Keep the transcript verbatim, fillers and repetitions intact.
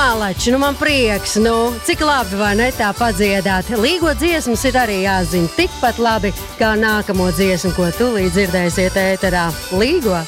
malači, nu man prieks, nu, cik labi, vai ne, tā padziedāt. Līgo dziesmas ir arī jāzina tikpat labi, kā nākamo dziesmu, ko tūlīt dzirdēsiet ēterā. Līgo!